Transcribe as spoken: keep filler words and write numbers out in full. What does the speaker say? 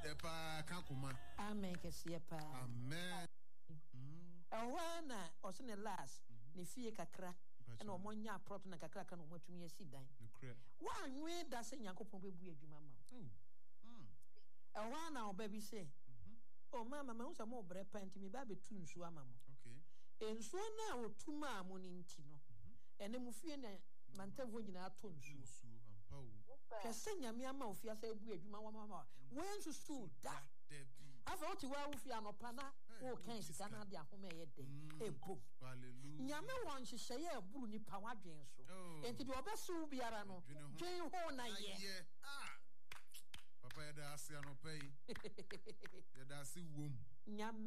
de pa kankuma. Amen kesiye pa. Amen. Ewana osene last ne fie kakra na omonya prot na kakra ka na omotumi asidan. Wa anwe da se Nyankopon bebu adwuma ma. Oh. Mm. Ewana obabi se. Mhm. Oh mama ma unsa mo bre panti mi ba betu nsu ama mo. Okay. Ensu na otuma amo ni nti no. Mhm. Ene mu fie na mantavo nyina ato nsu. Nsu ampa wo. Kese nyame ama ofia sa ebu adwuma wa mama. Wensu su da. Afa oti wa wo fia no pana wo kan sika na de ahoma ye de. Ebo. Hallelujah. Nyame won hyehyɛ ye aburu nipa wadwen so. Enti de obesu biara no. Dwen ho na ye. Ah. Papa ya da ase anopai. Ya da ase wom. Nyame